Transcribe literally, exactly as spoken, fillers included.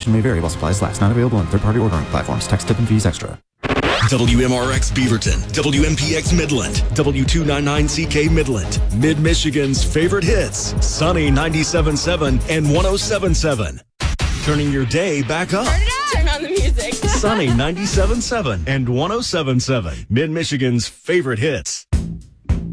Participation may vary while supplies last. Not available on third-party ordering platforms. Tax, tip, and fees extra. W M R X Beaverton, W M P X Midland, W two ninety-nine C K Midland, Mid-Michigan's favorite hits, Sunny ninety-seven point seven and one oh seven point seven. Turning your day back up. Turn it up. Turn on the music. Sunny ninety-seven point seven and one oh seven point seven. Mid-Michigan's favorite hits.